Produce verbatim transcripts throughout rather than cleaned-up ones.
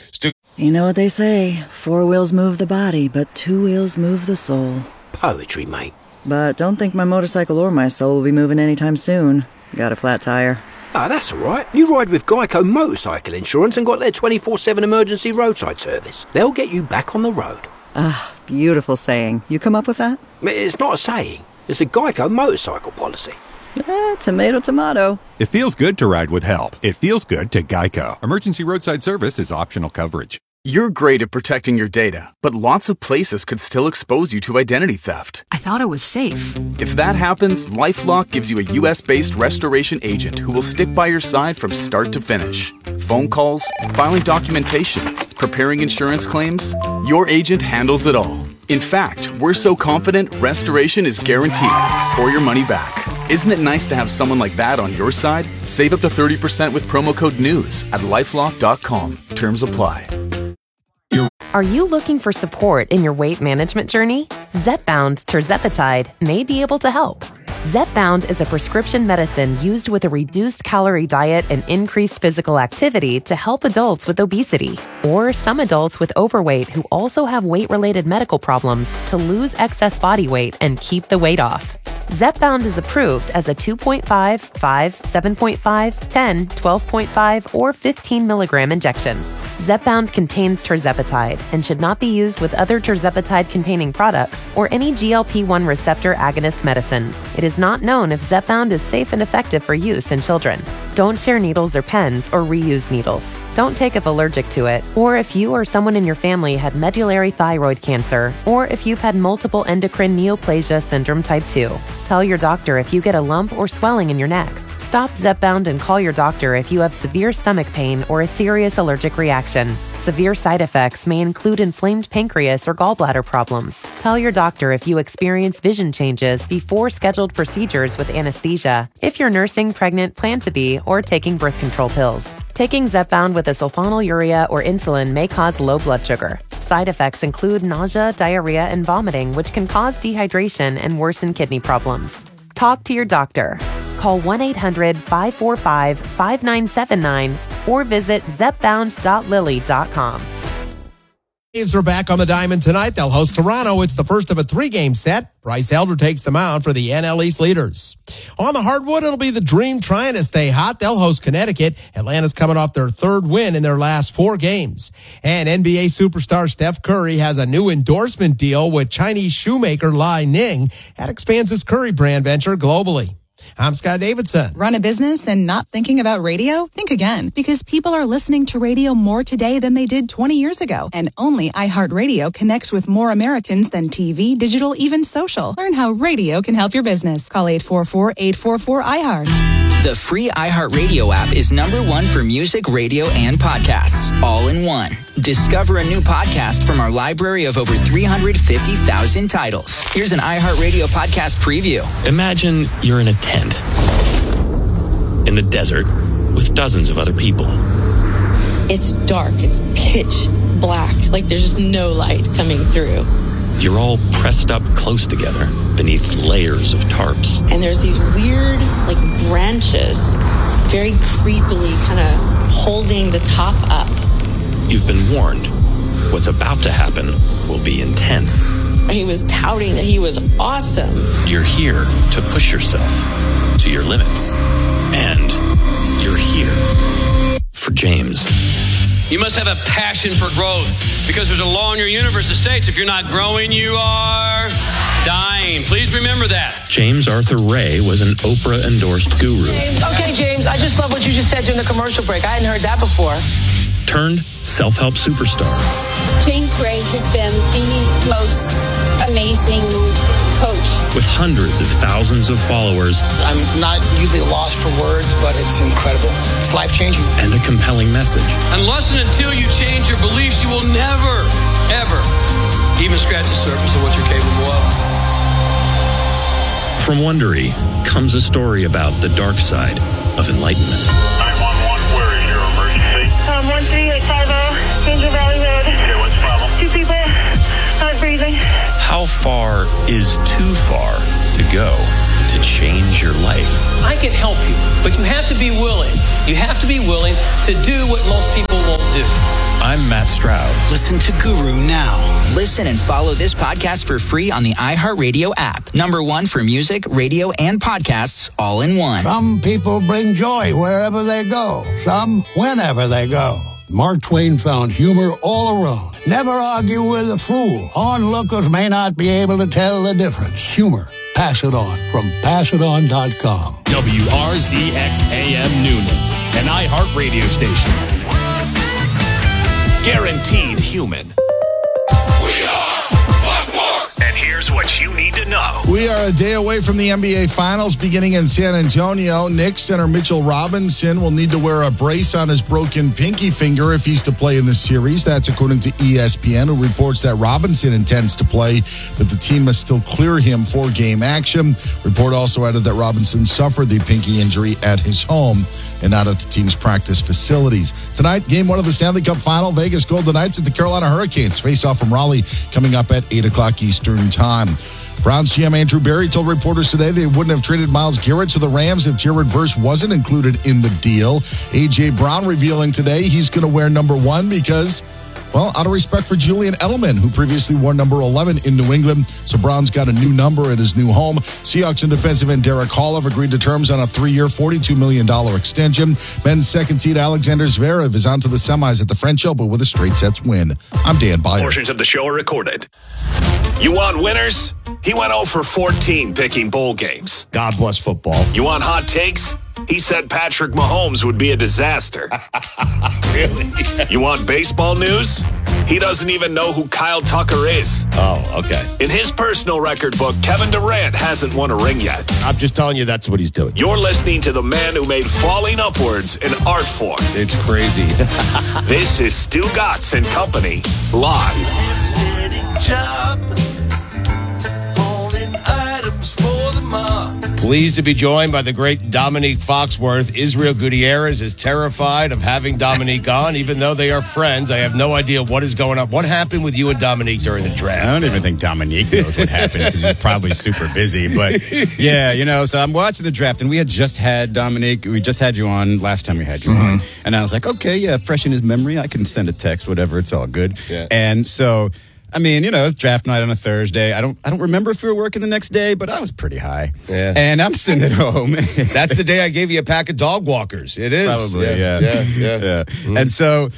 Stu- You know what they say, four wheels move the body, but two wheels move the soul. Poetry, mate. But don't think my motorcycle or my soul will be moving anytime soon. Got a flat tire. Ah, oh, that's all right. You ride with Geico Motorcycle Insurance and got their twenty-four seven emergency roadside service. They'll get you back on the road. Ah, beautiful saying. You come up with that? It's not a saying. It's a Geico motorcycle policy. Eh, tomato, tomato. It feels good to ride with help. It feels good to Geico. Emergency roadside service is optional coverage. You're great at protecting your data, but lots of places could still expose you to identity theft. I thought it was safe. If that happens, LifeLock gives you a U S-based restoration agent who will stick by your side from start to finish. Phone calls, filing documentation, preparing insurance claims, your agent handles it all. In fact, we're so confident restoration is guaranteed or your money back. Isn't it nice to have someone like that on your side? Save up to thirty percent with promo code NEWS at lifelock dot com. Terms apply. Are you looking for support in your weight management journey? Zepbound tirzepatide may be able to help. Zepbound is a prescription medicine used with a reduced calorie diet and increased physical activity to help adults with obesity or some adults with overweight who also have weight-related medical problems to lose excess body weight and keep the weight off. Zepbound is approved as a two point five, five, seven point five, ten, twelve point five, or fifteen milligram injection. Zepbound contains tirzepatide and should not be used with other tirzepatide-containing products or any G L P one receptor agonist medicines. It is not known if Zepbound is safe and effective for use in children. Don't share needles or pens or reuse needles. Don't take if allergic to it, or if you or someone in your family had medullary thyroid cancer, or if you've had multiple endocrine neoplasia syndrome type two. Tell your doctor if you get a lump or swelling in your neck. Stop Zepbound and call your doctor if you have severe stomach pain or a serious allergic reaction. Severe side effects may include inflamed pancreas or gallbladder problems. Tell your doctor if you experience vision changes before scheduled procedures with anesthesia, if you're nursing, pregnant, plan to be, or taking birth control pills. Taking Zepbound with a sulfonylurea or insulin may cause low blood sugar. Side effects include nausea, diarrhea, and vomiting, which can cause dehydration and worsen kidney problems. Talk to your doctor. Call one eight hundred, five four five, five nine seven nine or visit zepbound dot lilly dot com. Braves are back on the diamond tonight. They'll host Toronto. It's the first of a three-game set. Bryce Elder takes them out for the N L East leaders. On the hardwood, it'll be the Dream trying to stay hot. They'll host Connecticut. Atlanta's coming off their third win in their last four games. And N B A superstar Steph Curry has a new endorsement deal with Chinese shoemaker Li Ning. That expands his Curry brand venture globally. I'm Scott Davidson. Run a business and not thinking about radio? Think again, because people are listening to radio more today than they did twenty years ago. And only iHeartRadio connects with more Americans than T V, digital, even social. Learn how radio can help your business. Call eight four four, eight four four, I heart. The free iHeartRadio app is number one for music, radio, and podcasts, all in one. Discover a new podcast from our library of over three hundred fifty thousand titles. Here's an iHeartRadio podcast preview. Imagine you're in a tent in the desert with dozens of other people. It's dark. It's pitch black. Like there's no light coming through. You're all pressed up close together beneath layers of tarps. And there's these weird, like, branches, very creepily kind of holding the top up. You've been warned. What's about to happen will be intense. He was touting that he was awesome. You're here to push yourself to your limits. And you're here for James. You must have a passion for growth because there's a law in your universe that states if you're not growing, you are dying. Please remember that. James Arthur Ray was an Oprah-endorsed guru. Okay, James, I just love what you just said during the commercial break. I hadn't heard that before. Turned self-help superstar. James Ray has been the most amazing coach. With hundreds of thousands of followers. I'm not usually lost for words, but it's incredible. It's life-changing. And a compelling message. Unless and until you change your beliefs, you will never, ever even scratch the surface of what you're capable of. From Wondery comes a story about the dark side of enlightenment. nine one one, where is your emergency? Um, one three eight five zero, Angel Valley Road. Okay, what's the problem? Two people, not breathing. How far is too far to go to change your life? I can help you, but you have to be willing. You have to be willing to do what most people won't do. I'm Matt Stroud. Listen to Guru now. Listen and follow this podcast for free on the iHeartRadio app. Number one for music, radio, and podcasts all in one. Some people bring joy wherever they go. Some whenever they go. Mark Twain found humor all around. Never argue with a fool. Onlookers may not be able to tell the difference. Humor. Pass it on from pass it on dot com. W R Z X A M Noonan, an iHeart radio station. Guaranteed human. We are Buzzworks. And here's what you need to know. We are a day away from the N B A Finals beginning in San Antonio. Knicks center Mitchell Robinson will need to wear a brace on his broken pinky finger if he's to play in this series. That's according to E S P N, who reports that Robinson intends to play, but the team must still clear him for game action. Report also added that Robinson suffered the pinky injury at his home and not at the team's practice facilities. Tonight, game one of the Stanley Cup Final, Vegas Golden Knights at the Carolina Hurricanes. Face off from Raleigh coming up at eight o'clock Eastern Time. Browns G M Andrew Berry told reporters today they wouldn't have traded Myles Garrett to the Rams if Jared Verse wasn't included in the deal. A J. Brown revealing today he's going to wear number one because, well, out of respect for Julian Edelman, who previously wore number eleven in New England. So Brown's got a new number at his new home. Seahawks and defensive end Derek Hall have agreed to terms on a three-year, forty-two million dollars extension. Men's second seed Alexander Zverev is on to the semis at the French Open with a straight sets win. I'm Dan Byer. Portions of the show are recorded. You want winners? He went oh for fourteen picking bowl games. God bless football. You want hot takes? He said Patrick Mahomes would be a disaster. Really? You want baseball news? He doesn't even know who Kyle Tucker is. Oh, okay. In his personal record book, Kevin Durant hasn't won a ring yet. I'm just telling you that's what he's doing. You're listening to the man who made falling upwards an art form. It's crazy. This is Stu Gatz and Company, live. Pleased to be joined by the great Dominique Foxworth. Israel Gutierrez is terrified of having Dominique on, even though they are friends. I have no idea what is going on. What happened with you and Dominique during the draft? I don't even think Dominique knows what happened because he's probably super busy. But yeah, you know, so I'm watching the draft, and we had just had Dominique. We just had you on last time we had you mm-hmm. on. And I was like, okay, yeah, fresh in his memory. I can send a text, whatever. It's all good. Yeah. And so... I mean, you know, it's draft night on a Thursday. I don't I don't remember if we were working the next day, but I was pretty high. Yeah. And I'm sitting at home. That's the day I gave you a pack of dog walkers. It is. Probably, yeah. Yeah, yeah. yeah. yeah. Mm-hmm. And so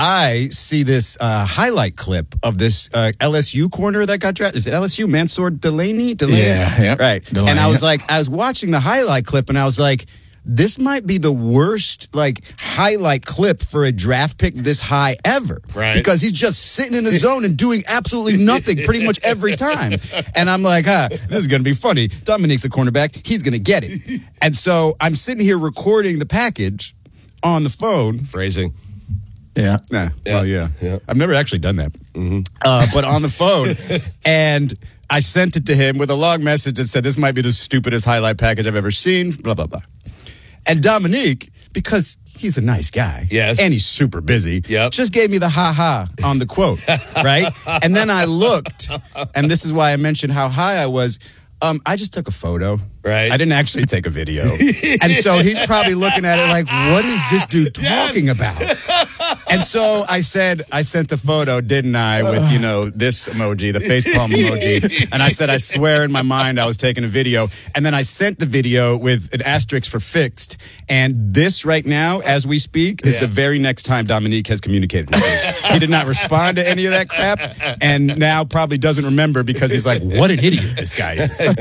I see this uh, highlight clip of this uh, L S U corner that got drafted. Is it L S U? Mansour Delaney? Delaney? Yeah, yeah. Right. Delaney, and I was yeah. like, I was watching the highlight clip, and I was like, this might be the worst, like, highlight clip for a draft pick this high ever. Right. Because he's just sitting in the zone and doing absolutely nothing pretty much every time. And I'm like, ah, this is going to be funny. Dominique's a cornerback. He's going to get it. And so I'm sitting here recording the package on the phone. Phrasing. Yeah. Nah. Yeah. Well, yeah. yeah. I've never actually done that. Mm-hmm. Uh, but on the phone. And I sent it to him with a long message that said, this might be the stupidest highlight package I've ever seen, blah, blah, blah. And Dominique, because he's a nice guy, yes, and he's super busy, yep. just gave me the ha-ha on the quote, right? And then I looked, and this is why I mentioned how high I was. Um, I just took a photo. Right. I didn't actually take a video. And so he's probably looking at it like, what is this dude talking yes. about? And so I said, I sent a photo, didn't I, with, you know, this emoji, the facepalm emoji. And I said, I swear in my mind I was taking a video. And then I sent the video with an asterisk for fixed. And this right now, as we speak, is yeah. the very next time Dominique has communicated with me. He did not respond to any of that crap. And now probably doesn't remember because he's like, what an idiot this guy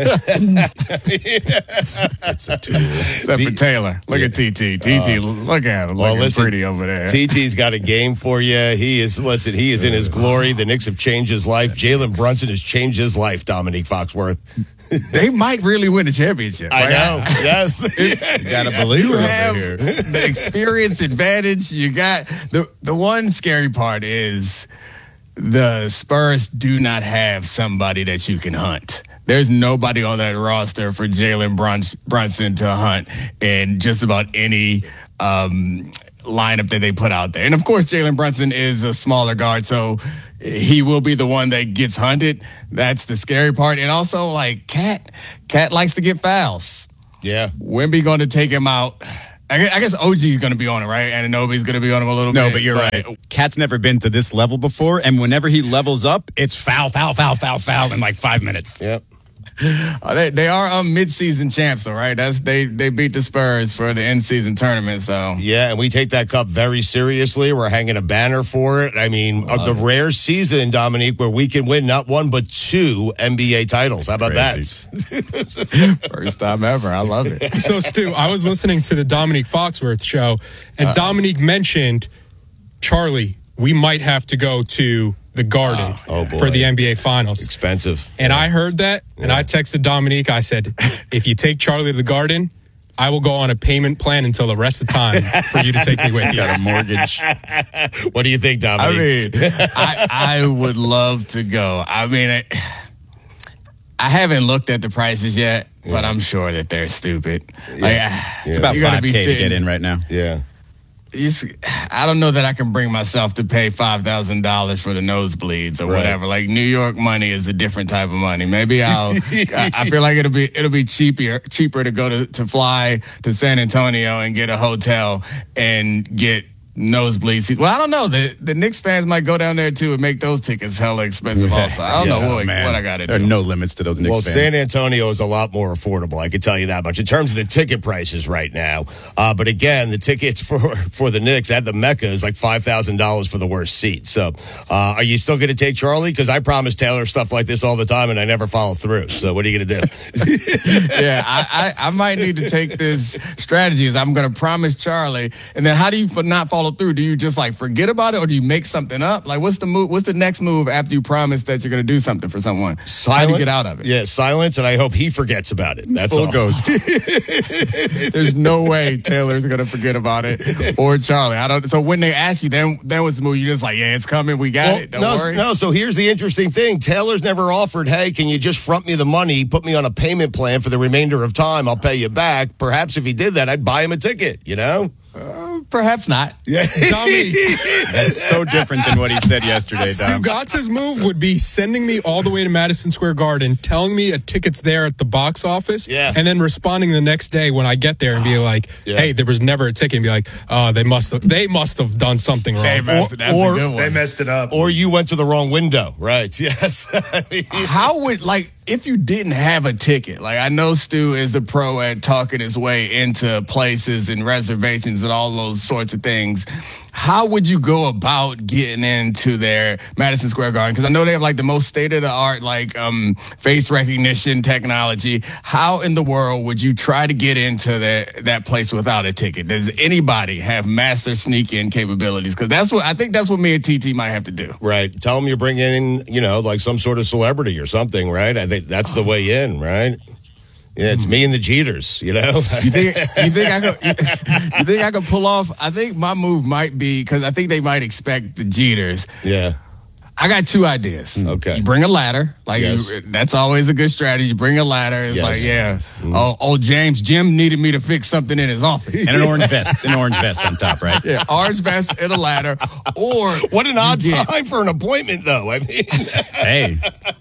is. That's a tool. Except for Taylor. Look yeah. at T T. T T, uh, look at him. Well, looking listen, pretty over there. T T's got a game for you. He is, listen, he is in his glory. The Knicks have changed his life. Jalen Brunson has changed his life, Dominique Foxworth. They might really win a championship. I right? know. Yes. You got to believe you it have over here. The experience advantage. You got the the one scary part is the Spurs do not have somebody that you can hunt. There's nobody on that roster for Jalen Brunson, Brunson to hunt in just about any um, lineup that they put out there. And, of course, Jalen Brunson is a smaller guard, so he will be the one that gets hunted. That's the scary part. And also, like, Cat, Cat likes to get fouls. Yeah. Wemby going to take him out I guess, I guess O G's going to be on it, right? Anunoby's going to be on him a little no, bit. No, but you're but, right. Cat's never been to this level before, and whenever he levels up, it's foul, foul, foul, foul, foul in like five minutes. Yep. Uh, they they are um, mid-season champs, though, right? That's they they beat the Spurs for the in-season tournament. So yeah, and we take that cup very seriously. We're hanging a banner for it. I mean, uh, the rare season, Dominique, where we can win not one but two N B A titles. How about that? First time ever. I love it. So, Stu, I was listening to the Dominique Foxworth show, and uh, Dominique mentioned, Charlie, we might have to go to the Garden oh, oh for the N B A Finals. Expensive. And yeah. I heard that, and yeah. I texted Dominique. I said, if you take Charlie to the Garden, I will go on a payment plan until the rest of the time for you to take me with you. Got a mortgage. What do you think, Dominique? I mean, I, I would love to go. I mean, I, I haven't looked at the prices yet, but yeah. I'm sure that they're stupid. Yeah. Like, yeah. It's about five K to get in right now. Yeah. You see, I don't know that I can bring myself to pay five thousand dollars for the nosebleeds or right. whatever. Like New York money is a different type of money. Maybe I'll. I, I feel like it'll be it'll be cheaper cheaper to go to to fly to San Antonio and get a hotel and get nosebleeds. Well, I don't know. The the Knicks fans might go down there too and make those tickets hella expensive. Yeah. Also, I don't yeah, know what, what I got to do. There are no limits to those Knicks well, fans. San Antonio is a lot more affordable. I can tell you that much in terms of the ticket prices right now. Uh, but again, the tickets for for the Knicks at the Mecca is like five thousand dollars for the worst seat. So, uh, are you still going to take Charlie? Because I promise Taylor stuff like this all the time, and I never follow through. So, what are you going to do? yeah, I, I I might need to take this strategy. Is I'm going to promise Charlie, and then how do you not follow through? Do you just like forget about it, or do you make something up? Like, what's the move? What's the next move after you promise that you're going to do something for someone? Silence. How do you get out of it? Yeah, silence, and I hope he forgets about it. That's Full all. ghost. There's no way Taylor's going to forget about it, or Charlie. I don't. So when they ask you, then then what's the move? You're just like, yeah, it's coming. We got well, it. Don't no, worry. No. So here's the interesting thing. Taylor's never offered, hey, can you just front me the money, put me on a payment plan for the remainder of time? I'll pay you back. Perhaps if he did that, I'd buy him a ticket. You know. Uh, perhaps not. Yeah. Dominique. That's so different than what he said yesterday, Dom. Stugatz's move would be sending me all the way to Madison Square Garden, telling me a ticket's there at the box office, yeah. and then responding the next day when I get there and be like, yeah. hey, there was never a ticket, and be like, oh, they must have they must have done something wrong. They messed, or, or they messed it up. Or you went to the wrong window. Right. Yes. I mean, how would, like, if you didn't have a ticket, like I know Stu is the pro at talking his way into places and reservations and all those sorts of things, how would you go about getting into their Madison Square Garden? Because I know they have like the most state-of-the-art like um, face recognition technology. How in the world would you try to get into that that place without a ticket? Does anybody have master sneak-in capabilities? Because that's what I think that's what me and T T might have to do. Right. Tell them you're bringing in, you know, like some sort of celebrity or something, right? I think that's the way in, right? Yeah, it's me and the Jeters, you know. you think you think I could you, you think I could pull off? I think my move might be because I think they might expect the Jeters. Yeah. I got two ideas. Okay. You bring a ladder. Like yes. you, that's always a good strategy. You bring a ladder. It's yes. like, yeah. Mm. Oh, oh, James, Jim needed me to fix something in his office. And an orange vest. An orange vest on top, right? Yeah, orange vest and a ladder. Or what an odd time for an appointment, though. I mean, hey.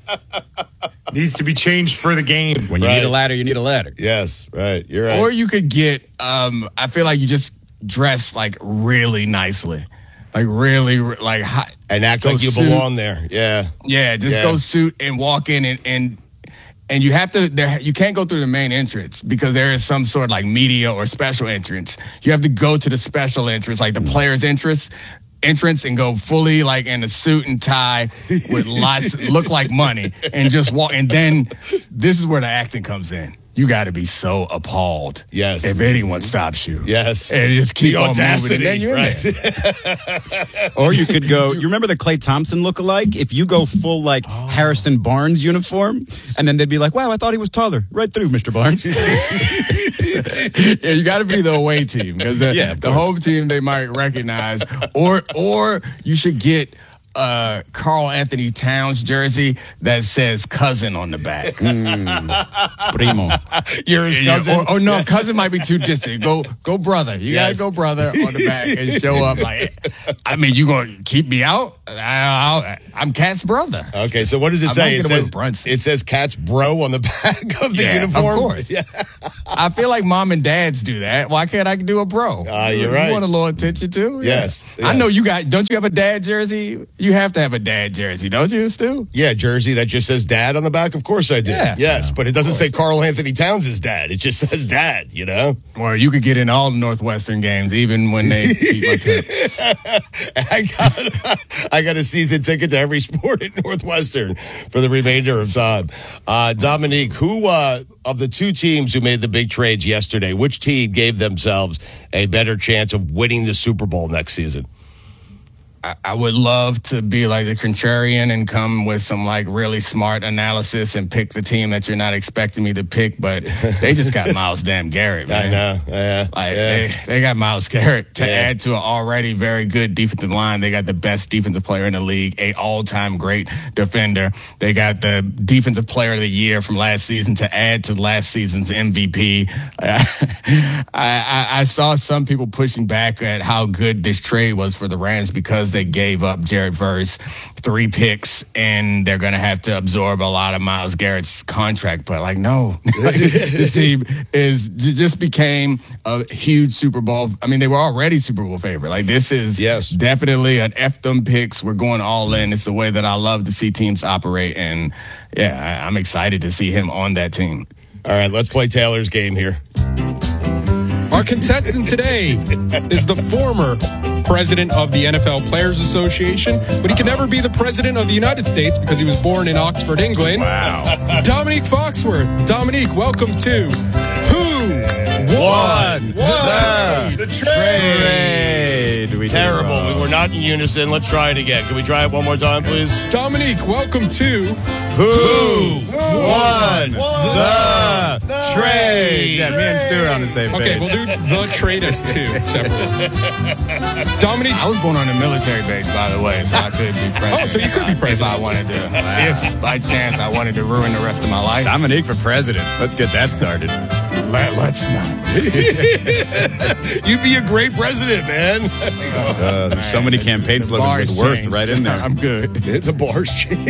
Needs to be changed for the game. When you right. need a ladder, you need a ladder. Yes, right. You're right. Or you could get, um, I feel like you just dress like really nicely. Like really, like hot. And act like you suit. belong there. Yeah. Yeah, just yeah. go suit and walk in and, and and you have to, there, you can't go through the main entrance because there is some sort of like media or special entrance. You have to go to the special entrance, like the player's entrance. entrance and go fully like in a suit and tie with lots look like money and just walk, and then this is where the acting comes in. You got to be so appalled, yes, if anyone stops you, yes, and just keep the on audacity, moving, and then you're right? in there. Or you could go. You remember the Klay Thompson lookalike? If you go full like oh. Harrison Barnes uniform, and then they'd be like, "Wow, I thought he was taller." Right through, Mister Barnes. Yeah, you got to be the away team because the, yeah, the home team they might recognize, or or you should get a Karl Anthony Towns jersey that says cousin on the back. Mm. Primo. You're his cousin? Or, or no, cousin might be too distant. Go go brother. You Yes. got to go brother on the back and show up. Like, I mean, you going to keep me out? I, I, I'm Cat's brother. Okay, so what does it I say? might It get away says, with Brunson. it says Cat's bro on the back of the Yeah, uniform? Of course. Yeah. I feel like mom and dads do that. Why can't I do a bro? Ah, you're you right. want a little attention too? Yes, Yeah. I yes. know you got, don't you have a dad jersey? You have to have a dad jersey, don't you, Stu? Yeah, jersey that just says dad on the back. Of course I do. Yeah. Yes, but it doesn't say Karl Anthony Towns' dad. It just says dad, you know? Or you could get in all the Northwestern games, even when they beat my Terps. I got I got a season ticket to every sport at Northwestern for the remainder of time. Uh, Dominique, who uh, of the two teams who made the big trades yesterday, which team gave themselves a better chance of winning the Super Bowl next season? I, I would love to be like the contrarian and come with some like really smart analysis and pick the team that you're not expecting me to pick, but they just got Myles damn Garrett, man. I know. Yeah. Like yeah. they, they got Myles Garrett to Yeah. add to an already very good defensive line. They got the best defensive player in the league, a all-time great defender. They got the defensive player of the year from last season to add to last season's M V P. I, I, I saw some people pushing back at how good this trade was for the Rams because they gave up Jared Verse, three picks, and they're going to have to absorb a lot of Myles Garrett's contract. But like, no, like, this team is just became a huge Super Bowl. I mean, they were already Super Bowl favorite. Like, this is Yes. definitely an F them picks. We're going all in. It's the way that I love to see teams operate. And yeah, I, I'm excited to see him on that team. All right, let's play Taylor's game here. Our contestant today is the former president of the N F L Players Association, but he can never be the president of the United States because he was born in Oxford, England. Wow. Dominique Foxworth. Dominique, welcome to Who Won the, the Trade. We did it Terrible. wrong. We were not in unison. Let's try it again. Can we try it one more time, please? Dominique, welcome to Who won the trade? Yeah, me and Stu are on the same Okay, page. we'll do the trade as two separate. Dominique, I was born on a military base, by the way, so I could be president. Oh, so you could be president. If I wanted to. If, by chance, I wanted to ruin the rest of my life. Dominique for president. Let's get that started. Let, let's not. You'd be a great president, man. Uh, there's so many campaign The slogans bar's with Worth changed. right in there. I'm good. The bar's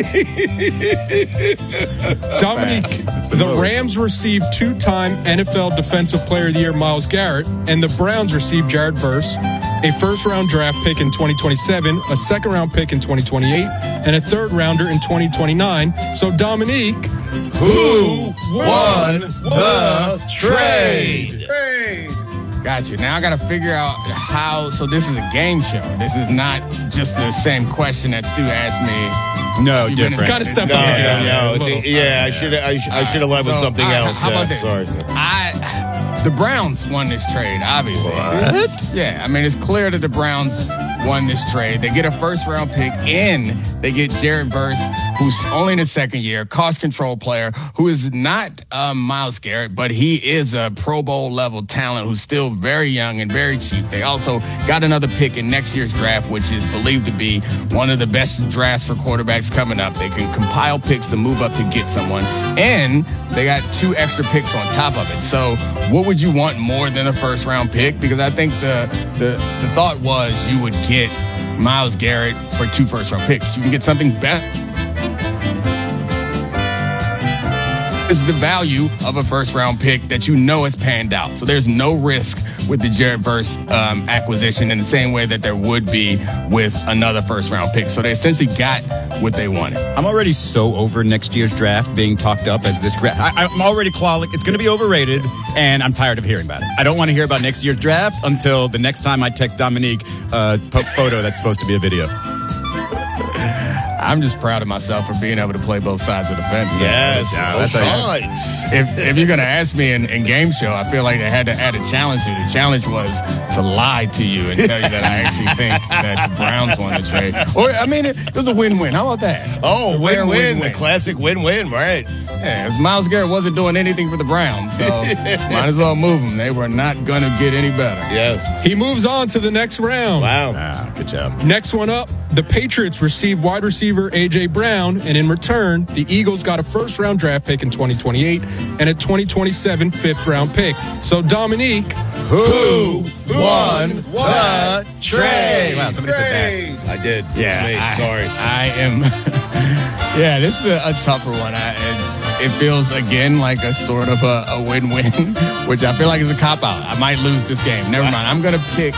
Dominique, the Rams received two-time N F L Defensive Player of the Year Myles Garrett, and the Browns received Jared Verse, a first-round draft pick in twenty twenty-seven, a second-round pick in twenty twenty-eight, and a third-rounder in twenty twenty-nine. So, Dominique, Who won the trade? Gotcha. Now I got to figure out how. So this is a game show. This is not just the same question that Stu asked me. No, You've different. been- Gotta step No, up the game. no, no. a It's little. a- yeah, I should I, sh- I should have led with So, something all right, else. How Yeah, about this? sorry. I, the Browns won this trade, obviously. What? Yeah, I mean, it's clear that the Browns won this trade. They get a first-round pick, and they get Jared Verse, who's only in his second year, cost control player, who is not um, Myles Garrett, but he is a Pro Bowl-level talent who's still very young and very cheap. They also got another pick in next year's draft, which is believed to be one of the best drafts for quarterbacks coming up. They can compile picks to move up to get someone, and they got two extra picks on top of it. So what would you want more than a first-round pick? Because I think the, the, the thought was you would get Myles Garrett for two first-round picks. You can get something better. Is the value of a first-round pick that you know has panned out. So there's no risk with the Jared Verse um, acquisition in the same way that there would be with another first-round pick. So they essentially got what they wanted. I'm already so over next year's draft being talked up as this draft. I, I'm already clawing. It's going to be overrated, and I'm tired of hearing about it. I don't want to hear about next year's draft until the next time I text Dominique a po- photo that's supposed to be a video. I'm just proud of myself for being able to play both sides of the fence. Yes, Yeah, both that's how you- sides. If, if you're going to ask me in, in game show, I feel like they had to add a challenge to it. The challenge was to lie to you and tell you that I actually think that the Browns won the trade. Or, I mean, it, it was a win-win. How about that? Oh, win-win, win-win, the classic win-win, right? Yeah, because Myles Garrett wasn't doing anything for the Browns, so might as well move him. They were not going to get any better. Yes. He moves on to the next round. Wow. Ah, good job. Next one up, the Patriots received wide receiver A J. Brown, and in return, the Eagles got a first-round draft pick in twenty twenty-eight and a twenty twenty-seven fifth-round pick. So, Dominique, who won the trade? Wow, somebody said that. I did. Yeah, It was me. I, Sorry. I am. Yeah, this is a, a tougher one. I, it's, it feels, again, like a sort of a, a win-win, which I feel like is a cop-out. I might lose this game. Never mind. I'm going to pick.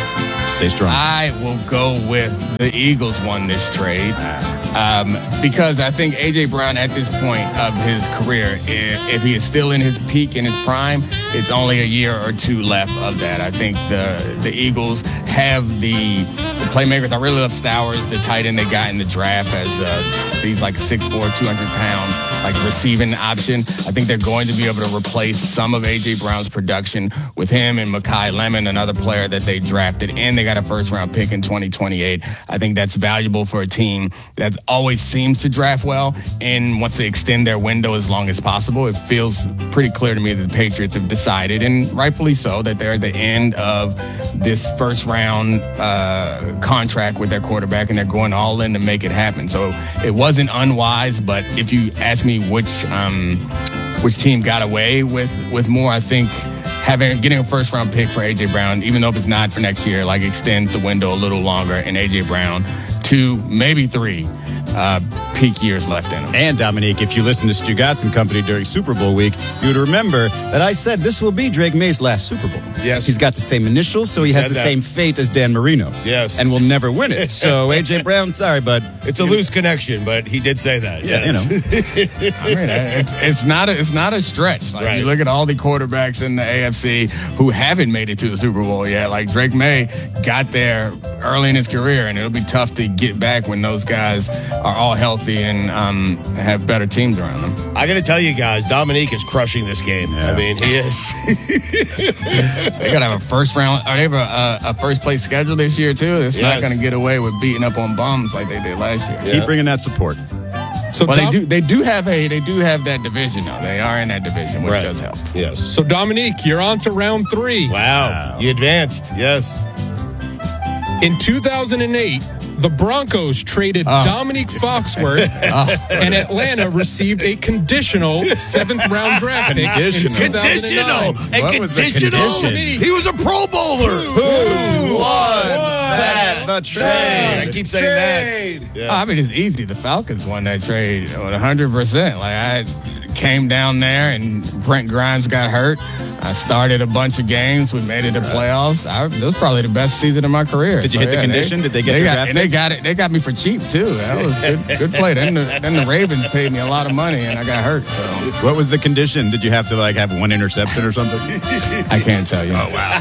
Stay strong. I will go with the Eagles won this trade um, because I think A J. Brown at this point of his career, if, if he is still in his peak, in his prime, it's only a year or two left of that. I think the the Eagles have the, the playmakers. I really love Stowers, the tight end they got in the draft as uh, these like six foot four, two hundred pound like receiving option. I think they're going to be able to replace some of A J. Brown's production with him and Mekhi Lemon, another player that they drafted, and they got a first round pick in twenty twenty-eight. I think that's valuable for a team that always seems to draft well and wants to extend their window as long as possible. It feels pretty clear to me that the Patriots have decided, and rightfully so, that they're at the end of this first round uh, contract with their quarterback, and they're going all in to make it happen. So it wasn't unwise, but if you ask me which um, which team got away with with more, I think having getting a first round pick for A J. Brown, even though if it's not for next year, like extends the window a little longer, and A J. Brown two, maybe three uh, peak years left in him. And Dominique, if you listen to Stu Gatz and company during Super Bowl week, you would remember that I said this will be Drake May's last Super Bowl. Yes. He's got the same initials, so he has Said the that. same fate as Dan Marino. Yes. And will never win it. So A J. Brown, sorry, bud. It's a loose connection, but he did say that. Yeah, yes. you know. I mean, it's, it's not a, it's not a stretch. Like Right. you look at all the quarterbacks in the A F C who haven't made it to the Super Bowl yet. Like Drake May got there early in his career, and it'll be tough to get back when those guys are all healthy and um, have better teams around them. I got to tell you guys, Dominique is crushing this game. Yeah. I mean, he is. They gotta have a first round, or they have a, a first place schedule this year too. It's Yes. not gonna get away with beating up on bums like they did last year. Keep bringing that support. So, Well, Dom- they do. They do have a. They do have that division though. They are in that division, which Right. does help. Yes. so Dominique, you're on to round three. Wow. You advanced. Yes. In two thousand eight, the Broncos traded Oh. Dominique Foxworth, and Atlanta received a conditional seventh-round draft pick in Conditional. two thousand nine. A What was the conditional. condition? He was a Pro Bowler. Who won that The trade? I keep saying that. Yeah. I mean, it's easy. The Falcons won that trade one hundred percent. Like I came down there, and Brent Grimes got hurt. I started a bunch of games. We made it to playoffs. I, it was probably the best season of my career. Did you hit the condition? Did they get they their got, draft and they pick? got it. They got me for cheap too. That was good, good play. Then the, then the Ravens paid me a lot of money, and I got hurt. So What was the condition? Did you have to like have one interception or something? I can't tell you. Oh wow.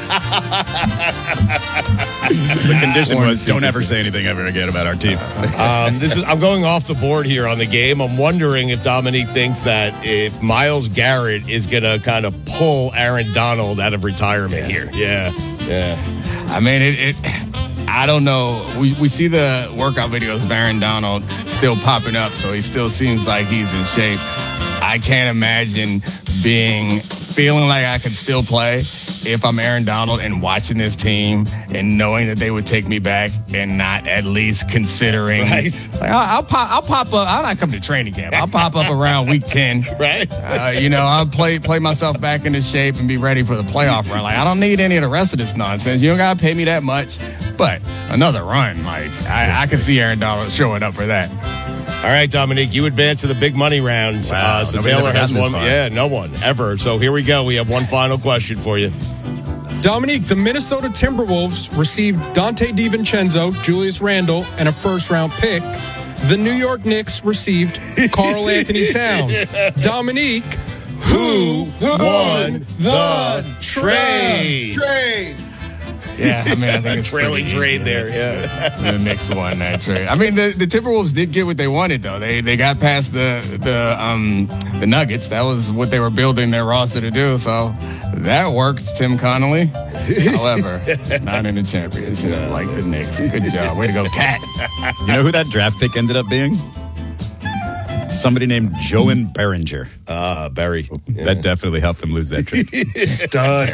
The condition was don't ever say anything ever again about our team. Um, this is. I'm going off the board here on the game. I'm wondering if Dominique thinks that if Myles Garrett is going to kind of pull Aaron Donald out of retirement here. Yeah. Yeah. I mean, it, it. I don't know. We we see the workout videos of Aaron Donald still popping up, so he still seems like he's in shape. I can't imagine being feeling like I could still play if I'm Aaron Donald and watching this team and knowing that they would take me back and not at least considering. Right. Like, I'll, I'll pop. I'll pop up. I'll not come to training camp. I'll pop up around week ten. Right. Uh, you know, I'll play play myself back into shape and be ready for the playoff run. Like I don't need any of the rest of this nonsense. You don't gotta pay me that much, but another run, like I, I can see Aaron Donald showing up for that. All right, Dominique, you advance to the big money rounds. Wow, uh, so nobody's Taylor ever has gotten this one. far. Yeah, no one ever. So here we go. We have one final question for you. Dominique, the Minnesota Timberwolves received Dante DiVincenzo, Julius Randle, and a first-round pick. The New York Knicks received Karl Anthony Towns. Dominique, who won the trade? Trade. Yeah, I mean, I think it's Trailing pretty trade easy. there. Yeah. The Knicks won that trade. I mean, the, the Timberwolves did get what they wanted, though. They they got past the the um the Nuggets. That was what they were building their roster to do. So That worked, Tim Connolly. However, not in the championship like the Knicks. Good job. Way to go, Cat. You know who that draft pick ended up being? Somebody named Joan Behringer. Ah, uh, Barry. Yeah. That definitely helped them lose that trip. Stud.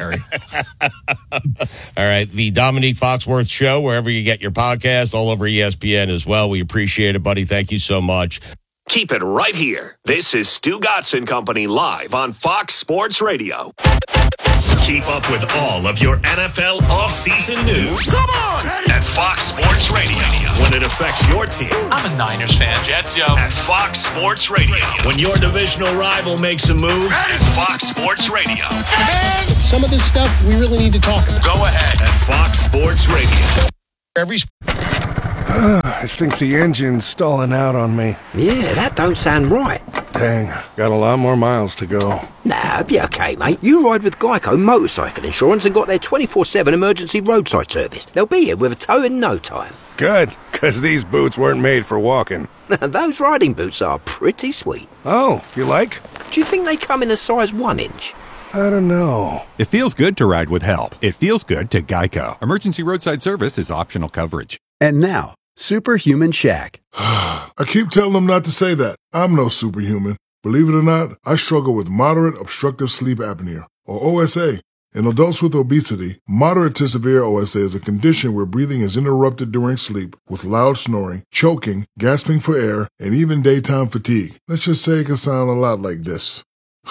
All right. The Dominique Foxworth Show, wherever you get your podcast, all over E S P N as well. We appreciate it, buddy. Thank you so much. Keep it right here. This is Stu Gotson Company live on Fox Sports Radio. Keep up with all of your N F L offseason news. Come on! At Fox Sports Radio. When it affects your team. I'm a Niners fan. Jets, yo. At Fox Sports Radio. When your divisional rival makes a move. At Fox Sports Radio. And some of this stuff we really need to talk about. Go ahead. At Fox Sports Radio. Every I think the engine's stalling out on me. Yeah, that don't sound right. Dang, got a lot more miles to go. Nah, be okay, mate. You ride with Geico Motorcycle Insurance and got their twenty-four seven emergency roadside service. They'll be here with a tow in no time. Good, because these boots weren't made for walking. Those riding boots are pretty sweet. Oh, you like? Do you think they come in a size one inch? I don't know. It feels good to ride with help. It feels good to Geico. Emergency roadside service is optional coverage. And now, Superhuman Shaq. I keep telling them not to say that. I'm no superhuman. Believe it or not, I struggle with moderate obstructive sleep apnea, or O S A. In adults with obesity, moderate to severe O S A is a condition where breathing is interrupted during sleep with loud snoring, choking, gasping for air, and even daytime fatigue. Let's just say it can sound a lot like this.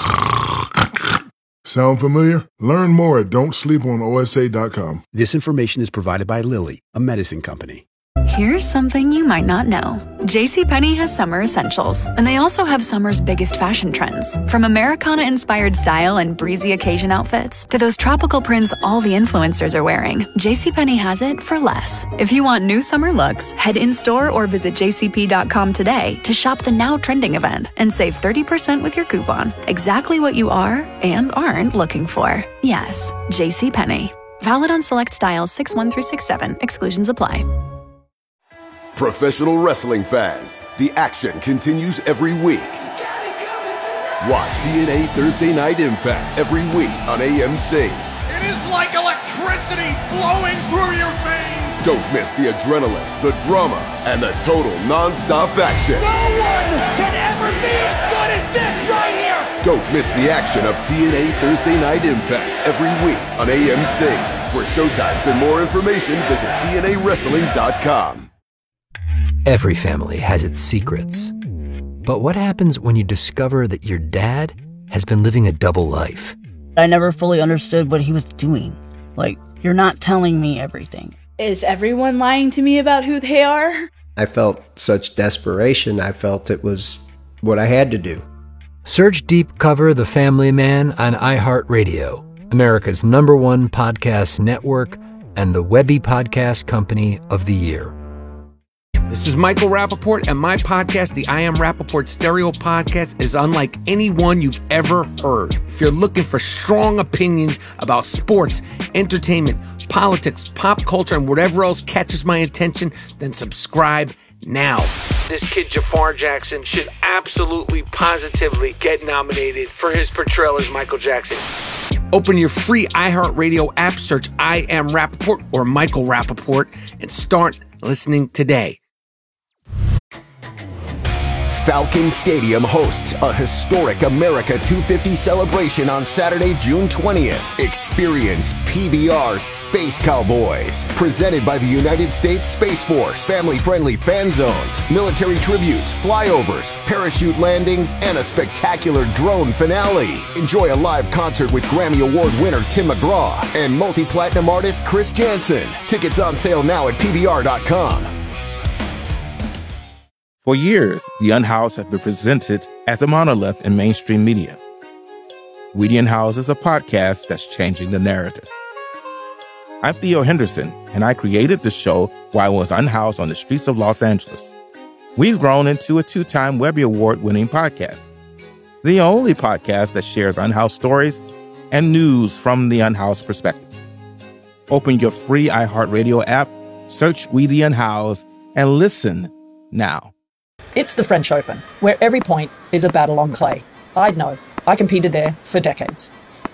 Sound familiar? Learn more at don't sleep on O S A dot com. This information is provided by Lilly, a medicine company. Here's something you might not know. JCPenney has summer essentials, and they also have summer's biggest fashion trends. From Americana-inspired style and breezy occasion outfits to those tropical prints all the influencers are wearing, JCPenney has it for less. If you want new summer looks, head in-store or visit j c p dot com today to shop the now trending event and save thirty percent with your coupon. Exactly what you are and aren't looking for. Yes, JCPenney. Valid on select styles six one through six seven. Exclusions apply. Professional wrestling fans, the action continues every week. Watch T N A Thursday Night Impact every week on A M C. It is like electricity flowing through your veins. Don't miss the adrenaline, the drama, and the total non-stop action. No one can ever be as good as this right here. Don't miss the action of T N A Thursday Night Impact every week on A M C. For showtimes and more information, visit T N A wrestling dot com. Every family has its secrets. But what happens when you discover that your dad has been living a double life? I never fully understood what he was doing. Like, you're not telling me everything. Is everyone lying to me about who they are? I felt such desperation. I felt it was what I had to do. Search Deep Cover The Family Man on iHeartRadio, America's number one podcast network and the Webby Podcast Company of the Year. This is Michael Rappaport, and my podcast, the I Am Rappaport Stereo Podcast, is unlike any one you've ever heard. If you're looking for strong opinions about sports, entertainment, politics, pop culture, and whatever else catches my attention, then subscribe now. This kid, Jafar Jackson, should absolutely, positively get nominated for his portrayal as Michael Jackson. Open your free iHeartRadio app, search I Am Rappaport or Michael Rappaport, and start listening today. Falcon Stadium hosts a historic America two fifty celebration on Saturday, June twentieth. Experience P B R Space Cowboys, presented by the United States Space Force. Family-friendly fan zones, military tributes, flyovers, parachute landings, and a spectacular drone finale. Enjoy a live concert with Grammy Award winner Tim McGraw and multi-platinum artist Chris Jansen. Tickets on sale now at P B R dot com. For years, The Unhoused has been presented as a monolith in mainstream media. We The Unhoused is a podcast that's changing the narrative. I'm Theo Henderson, and I created the show while I was unhoused on the streets of Los Angeles. We've grown into a two-time Webby Award-winning podcast, the only podcast that shares unhoused stories and news from the unhoused perspective. Open your free iHeartRadio app, search We The Unhoused, and listen now. It's the French Open, where every point is a battle on clay. I'd know. I competed there for decades.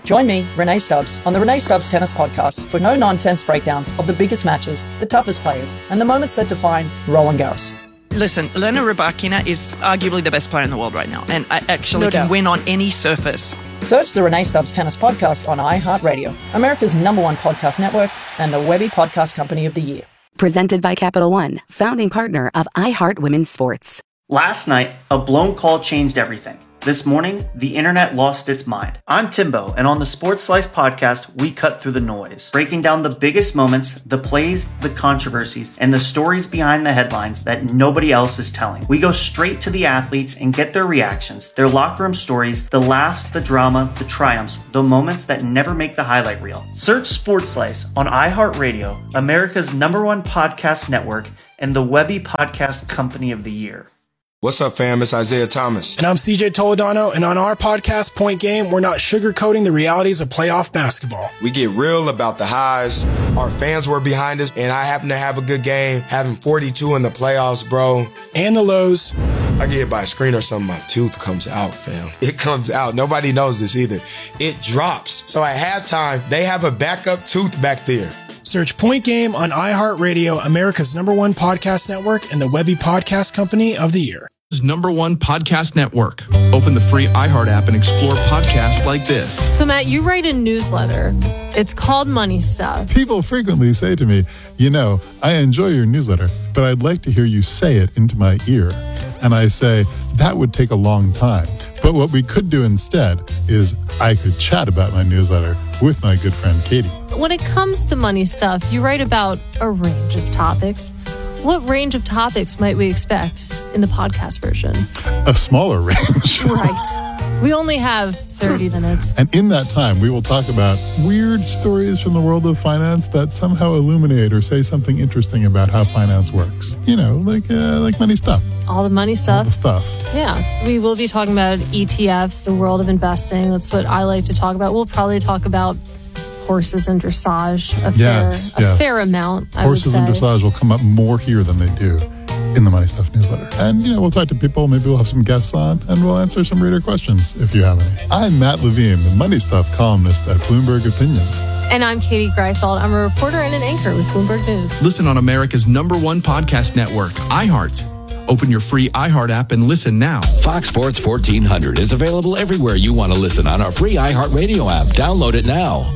Join me, Renee Stubbs, on the Renee Stubbs Tennis Podcast for no-nonsense breakdowns of the biggest matches, the toughest players, and the moments that define Roland Garros. Listen, Elena Rybakina is arguably the best player in the world right now, and I actually No can doubt. win on any surface. Search the Renee Stubbs Tennis Podcast on iHeartRadio, America's number one podcast network, and the Webby Podcast Company of the Year. Presented by Capital One, founding partner of iHeart Women's Sports. Last night, a blown call changed everything. This morning, the internet lost its mind. I'm Timbo, and on the Sports Slice podcast, we cut through the noise, breaking down the biggest moments, the plays, the controversies, and the stories behind the headlines that nobody else is telling. We go straight to the athletes and get their reactions, their locker room stories, the laughs, the drama, the triumphs, the moments that never make the highlight reel. Search Sports Slice on iHeartRadio, America's number one podcast network, and the Webby Podcast Company of the Year. What's up, fam? It's Isaiah Thomas. And I'm C J Toledano, and on our podcast, Point Game, we're not sugarcoating the realities of playoff basketball. We get real about the highs. Our fans were behind us, and I happen to have a good game, having forty-two in the playoffs, bro. And the lows. I get hit by a screen or something, my tooth comes out, fam. It comes out. Nobody knows this either. It drops. So at halftime, they have a backup tooth back there. Search Point Game on iHeartRadio, America's number one podcast network, and the Webby Podcast Company of the Year. Number one podcast network. Open the free iHeart app and explore podcasts like this. So, Matt, you write a newsletter. It's called Money Stuff. People frequently say to me, you know, I enjoy your newsletter, but I'd like to hear you say it into my ear. And I say, that would take a long time. But what we could do instead is I could chat about my newsletter with my good friend Katie. When it comes to money stuff, you write about a range of topics. What range of topics might we expect in the podcast version? A smaller range. Right. We only have thirty minutes. And in that time, we will talk about weird stories from the world of finance that somehow illuminate or say something interesting about how finance works. You know, like uh, like money stuff. All the money stuff. All the stuff. Yeah. We will be talking about E T Fs, the world of investing. That's what I like to talk about. We'll probably talk about horses and dressage a yes, fair, yes. a fair amount. I Horses would and say. dressage will come up more here than they do in the Money Stuff newsletter. And, you know, we'll talk to people. Maybe we'll have some guests on and we'll answer some reader questions if you have any. I'm Matt Levine, the Money Stuff columnist at Bloomberg Opinion. And I'm Katie Greifeld. I'm a reporter and an anchor with Bloomberg News. Listen on America's number one podcast network, iHeart. Open your free iHeart app and listen now. Fox Sports fourteen hundred is available everywhere you want to listen on our free iHeartRadio app. Download it now.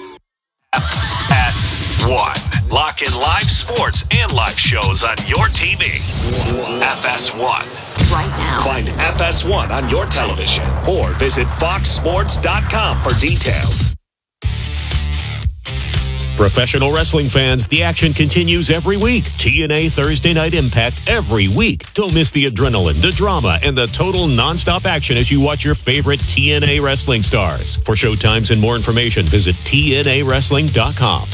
S one. Lock in live sports and live shows on your T V. F S one. Right now. Find F S one on your television or visit fox sports dot com for details. Professional wrestling fans, the action continues every week. T N A Thursday Night Impact every week. Don't miss the adrenaline, the drama, and the total nonstop action as you watch your favorite T N A wrestling stars. For showtimes and more information, visit T N A wrestling dot com.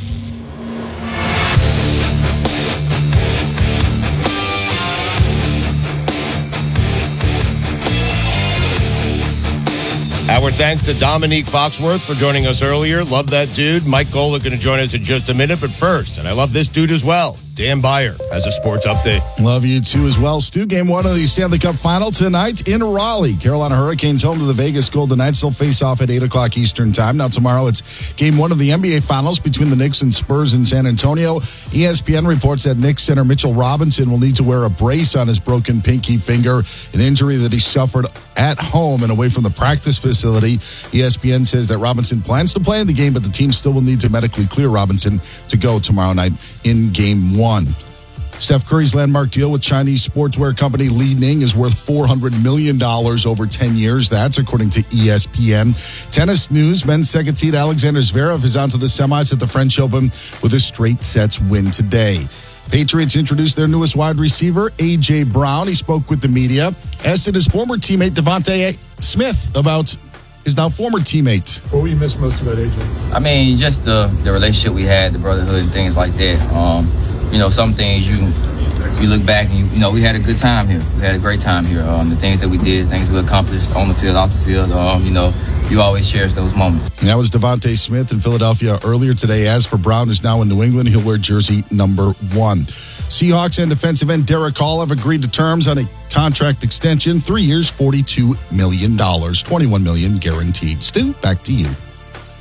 Our thanks to Dominique Foxworth for joining us earlier. Love that dude. Mike Golick going to join us in just a minute. But first, and I love this dude as well, Dan Beyer has a sports update. Love you too as well, Stu. Game one of the Stanley Cup Final tonight in Raleigh. Carolina Hurricanes home to the Vegas Golden Knights. They'll face off at eight o'clock Eastern time. Now tomorrow it's game one of the N B A Finals between the Knicks and Spurs in San Antonio. E S P N reports that Knicks center Mitchell Robinson will need to wear a brace on his broken pinky finger, an injury that he suffered at home and away from the practice facility. E S P N says that Robinson plans to play in the game, but the team still will need to medically clear Robinson to go tomorrow night in game one. Steph Curry's landmark deal with Chinese sportswear company Li Ning is worth four hundred million dollars over ten years. That's according to E S P N. Tennis news, men's second seed Alexander Zverev is on to the semis at the French Open with a straight sets win today. Patriots introduced their newest wide receiver, A J. Brown. He spoke with the media, as did his former teammate Devontae Smith about his now former teammate. What will you miss most about A J? I mean, just the, the relationship we had, the brotherhood and things like that. Um, you know, some things you you look back and, you, you know, we had a good time here. We had a great time here. Um, the things that we did, things we accomplished on the field, off the field, um, you know, you always cherish those moments. And that was Devontae Smith in Philadelphia earlier today. As for Brown, who's now in New England, he'll wear jersey number one. Seahawks and defensive end Derek Hall have agreed to terms on a contract extension, three years, forty-two million dollars, twenty-one million dollars guaranteed. Stu, back to you.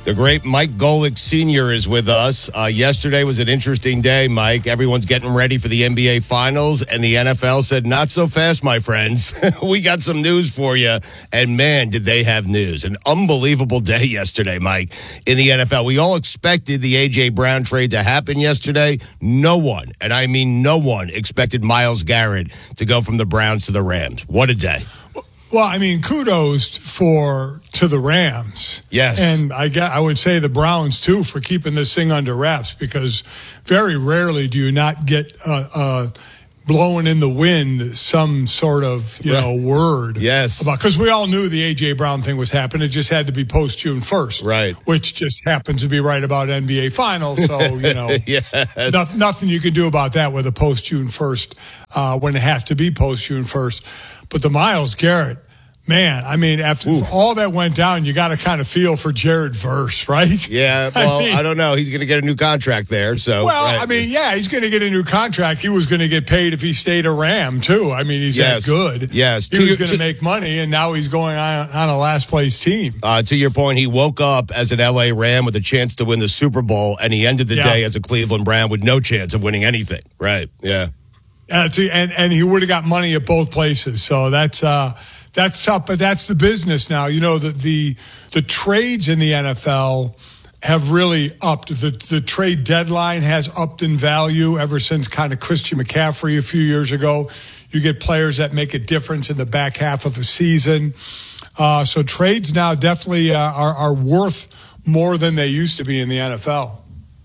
The great Mike Golick Senior is with us. Uh, yesterday was an interesting day, Mike. Everyone's getting ready for the N B A Finals, and the N F L said, not so fast, my friends. We got some news for you. And, man, did they have news. An unbelievable day yesterday, Mike, in the N F L. We all expected the A J. Brown trade to happen yesterday. No one, and I mean no one, expected Myles Garrett to go from the Browns to the Rams. What a day. Well, I mean, kudos for to the Rams. Yes. And I got, I would say the Browns, too, for keeping this thing under wraps, because very rarely do you not get uh, uh, blowing in the wind some sort of, you right. know, word. Yes. About, because we all knew the A J. Brown thing was happening. It just had to be post-June first. Right. Which just happens to be right about N B A Finals. So, you know, yes. no, nothing you can do about that with a post-June first uh, when it has to be post-June first. But the Myles Garrett, man, I mean, after Ooh. all that went down, you got to kind of feel for Jared Verse, right? Yeah, well, I, mean, I don't know. He's going to get a new contract there. So, Well, right. I mean, yeah, he's going to get a new contract. He was going to get paid if he stayed a Ram, too. I mean, he's yes. that good. Yes. He to was your, going to make money, and now he's going on, on a last-place team. Uh, to your point, he woke up as an L A Ram with a chance to win the Super Bowl, and he ended the yeah. day as a Cleveland Brown with no chance of winning anything. Right, yeah. Uh, to, and, and he would have got money at both places. So that's uh, that's tough, but that's the business now. You know, the, the the trades in the N F L have really upped. The, the trade deadline has upped in value ever since kind of Christian McCaffrey a few years ago. You get players that make a difference in the back half of a season. Uh, so trades now definitely uh, are, are worth more than they used to be in the N F L.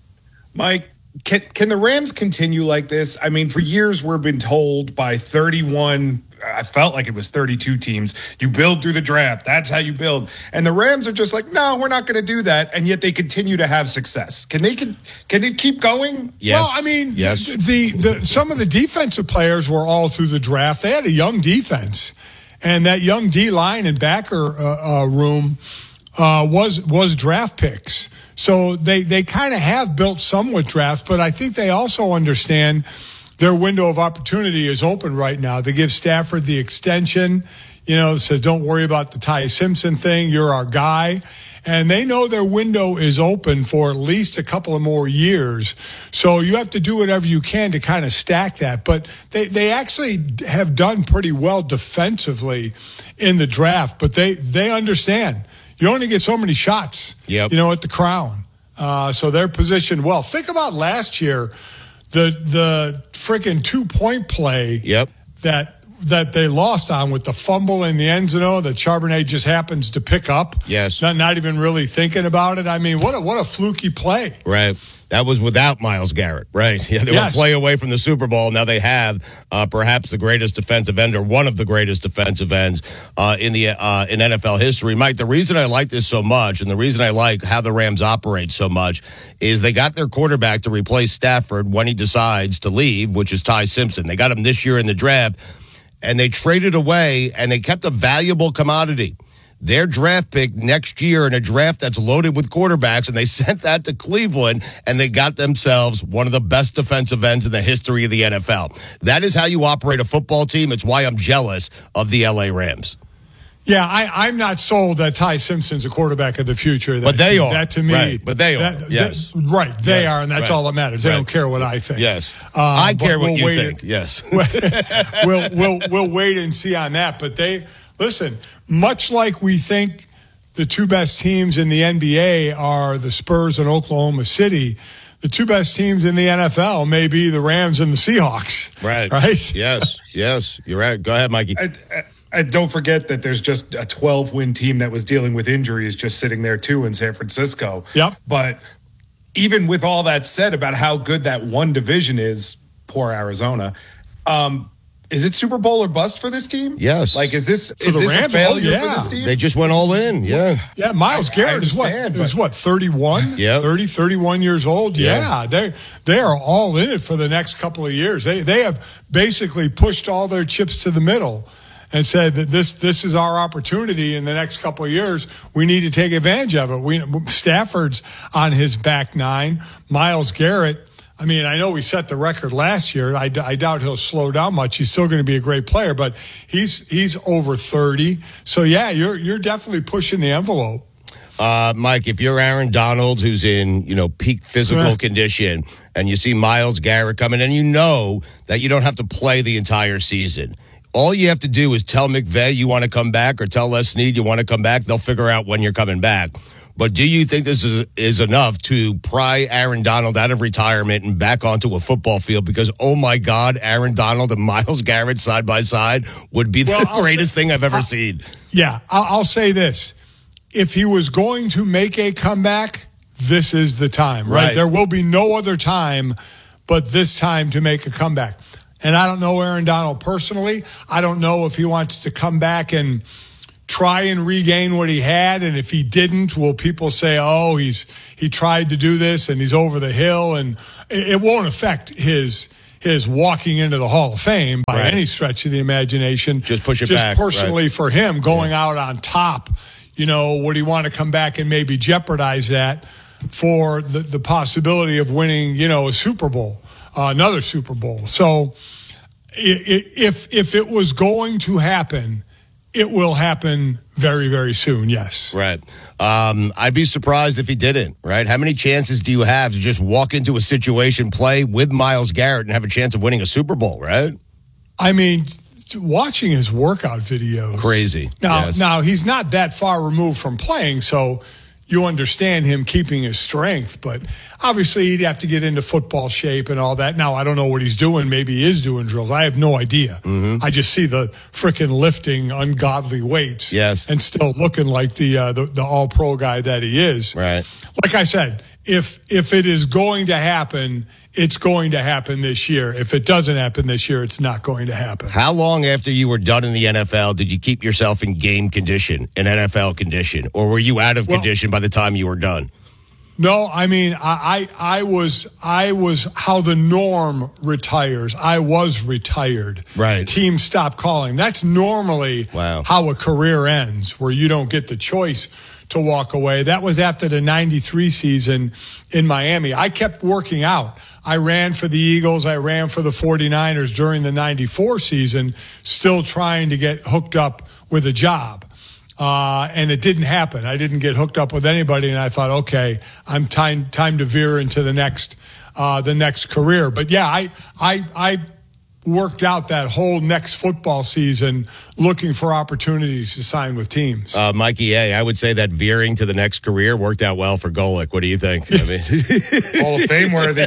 Mike, Can can the Rams continue like this? I mean, for years we've been told by thirty-one, I felt like it was thirty-two teams, you build through the draft. That's how you build. And the Rams are just like, no, we're not going to do that. And yet they continue to have success. Can they can, can it keep going? Yes. Well, I mean, yes. the, the some of the defensive players were all through the draft. They had a young defense. And that young D-line and backer uh, uh, room uh, was was draft picks. So they, they kind of have built some with draft, but I think they also understand their window of opportunity is open right now. They give Stafford the extension, you know, says don't worry about the Ty Simpson thing. You're our guy. And they know their window is open for at least a couple of more years. So you have to do whatever you can to kind of stack that. But they, they actually have done pretty well defensively in the draft, but they, they understand. You only get so many shots, yep. you know, at the crown. Uh, so they're positioned well. Think about last year, the the freaking two-point play yep. that that they lost on with the fumble in the end zone that Charbonnet just happens to pick up. Yes. Not, not even really thinking about it. I mean, what a, what a fluky play. Right. That was without Myles Garrett, right? Yeah, they yes. were play away from the Super Bowl. Now they have uh, perhaps the greatest defensive end or one of the greatest defensive ends uh, in the uh, in N F L history. Mike, the reason I like this so much and the reason I like how the Rams operate so much is they got their quarterback to replace Stafford when he decides to leave, which is Ty Simpson. They got him this year in the draft, and they traded away, and they kept a valuable commodity. Their draft pick next year in a draft that's loaded with quarterbacks, and they sent that to Cleveland, and they got themselves one of the best defensive ends in the history of the N F L. That is how you operate a football team. It's why I'm jealous of the L A Rams. Yeah, I, I'm not sold that Ty Simpson's a quarterback of the future. That, but they are. That to me. Right, but they are. That, yes. That, right, they yes. are, and that's right. all that matters. They right. don't care what I think. Yes. Uh, I care what we'll you wait think. And, yes. we'll, we'll, we'll wait and see on that. But they, listen, much like we think the two best teams in the N B A are the Spurs and Oklahoma City, the two best teams in the N F L may be the Rams and the Seahawks. Right. Right? Yes. Yes. You're right. Go ahead, Mikey. I, I, And don't forget that there's just a twelve-win team that was dealing with injuries just sitting there, too, in San Francisco. Yep. But even with all that said about how good that one division is, poor Arizona, um, is it Super Bowl or bust for this team? Yes. Like, is this, For is the this Rams? a failure Oh, yeah. for this team? They just went all in. Yeah. Yeah, Myles Garrett is what? understand, Is but- what, thirty-one? Yep. thirty, thirty-one years old? Yeah. Yeah. They they are all in it for the next couple of years. They they have basically pushed all their chips to the middle and said that this this is our opportunity in the next couple of years. We need to take advantage of it. We Stafford's on his back nine. Myles Garrett, I mean, I know we set the record last year. I, I doubt he'll slow down much. He's still going to be a great player, but he's he's over thirty. So yeah, you're you're definitely pushing the envelope. Uh, Mike, if you're Aaron Donald, who's in, you know, peak physical Right. condition, and you see Myles Garrett coming, and you know that you don't have to play the entire season, all you have to do is tell McVay you want to come back, or tell Les Snead you want to come back. They'll figure out when you're coming back. But do you think this is, is enough to pry Aaron Donald out of retirement and back onto a football field? Because, oh, my God, Aaron Donald and Myles Garrett side by side would be the Well, I'll greatest say- thing I've ever I'll- seen. Yeah, I'll, I'll say this. If he was going to make a comeback, this is the time, right? Right. There will be no other time but this time to make a comeback. And I don't know Aaron Donald personally. I don't know if he wants to come back and try and regain what he had, and if he didn't, will people say, oh, he's he tried to do this and he's over the hill, and it, it won't affect his his walking into the Hall of Fame by Right. any stretch of the imagination. Just push it Just back, personally right. for him, going out on top, you know, would he want to come back and maybe jeopardize that for the, the possibility of winning, you know, a Super Bowl, uh, another Super Bowl? So i- i- if if it was going to happen, it will happen very, very soon, yes. Right. Um, I'd be surprised if he didn't, right? How many chances do you have to just walk into a situation, play with Myles Garrett, and have a chance of winning a Super Bowl, right? I mean, watching his workout videos. Crazy. Now, Yes. now he's not that far removed from playing, so you understand him keeping his strength, but obviously he'd have to get into football shape and all that. Now, I don't know what he's doing. Maybe he is doing drills. I have no idea. Mm-hmm. I just see the frickin' lifting ungodly weights. Yes. And still looking like the, uh, the, the all-pro guy that he is. Right. Like I said, if if it is going to happen, it's going to happen this year. If it doesn't happen this year, it's not going to happen. How long after you were done in the N F L did you keep yourself in game condition, in N F L condition, or were you out of Well- condition by the time you were done? No, I mean, I, I I was I was how the norm retires. I was retired. Right. Teams stop calling. That's normally Wow. how a career ends, where you don't get the choice to walk away. That was after the ninety-three season in Miami. I kept working out. I ran for the Eagles. I ran for the forty-niners during the ninety-four season, still trying to get hooked up with a job. Uh, and it didn't happen. I didn't get hooked up with anybody, and I thought, okay, I'm time time to veer into the next uh, the next career. But yeah, I I I worked out that whole next football season looking for opportunities to sign with teams. Uh, Mikey A., I would say that veering to the next career worked out well for Golick. What do you think? I mean, Hall of Fame worthy.